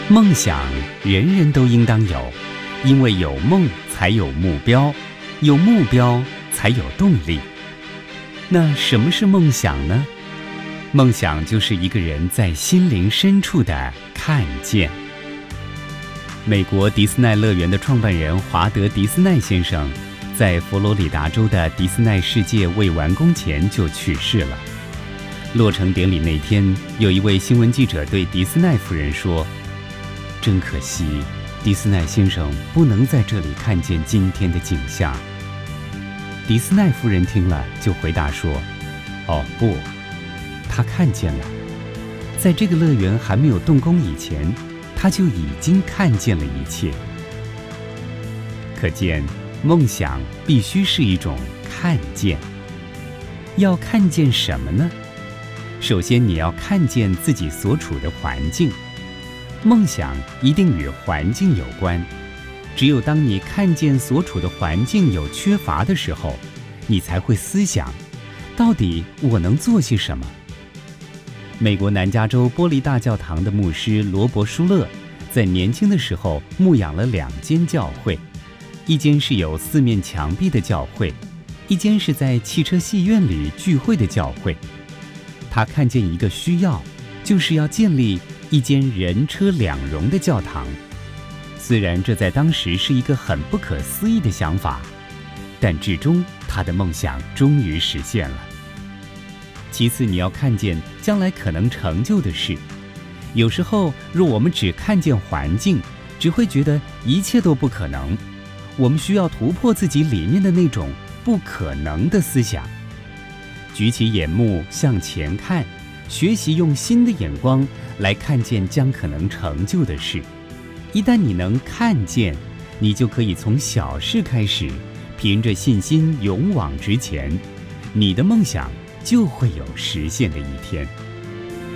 梦想人人都应当有，因为有梦才有目标，有目标才有动力。那什么是梦想呢？梦想就是一个人在心灵深处的看见。美国迪斯奈乐园的创办人华德·迪斯奈先生，在佛罗里达州的迪斯奈世界未完工前就去世了。落成典礼那天，有一位新闻记者对迪斯奈夫人说：“真可惜，迪斯奈先生不能在这里看见今天的景象。”迪斯奈夫人听了就回答说：“哦不，他看见了，在这个乐园还没有动工以前，他就已经看见了一切。”可见梦想必须是一种看见。要看见什么呢？首先你要看见自己所处的环境。梦想一定与环境有关，只有当你看见所处的环境有缺乏的时候，你才会思想，到底我能做些什么？美国南加州玻璃大教堂的牧师罗伯·舒勒，在年轻的时候牧养了2间教会，一间是有4面墙壁的教会，一间是在汽车戏院里聚会的教会。他看见一个需要，就是要建立一间人车2容的教堂。虽然这在当时是一个很不可思议的想法，但至终他的梦想终于实现了。其次，你要看见将来可能成就的事。有时候，若我们只看见环境，只会觉得一切都不可能。我们需要突破自己里面的那种不可能的思想，举起眼目向前看，学习用新的眼光来看见将可能成就的事。一旦你能看见，你就可以从小事开始，凭着信心勇往直前，你的梦想就会有实现的一天。